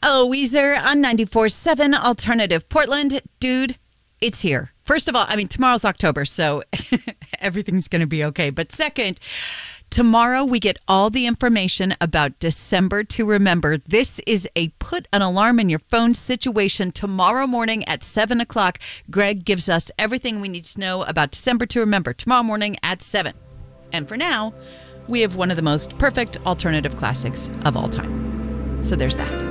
Oh, Weezer on 94.7 Alternative Portland. Dude, it's here. First of all, tomorrow's October, so everything's going to be okay. But second, tomorrow we get all the information about December to remember. This is a put an alarm in your phone situation. Tomorrow morning at 7 o'clock, Greg gives us everything we need to know about December to remember. Tomorrow morning at 7. And for now, we have one of the most perfect alternative classics of all time. So there's that.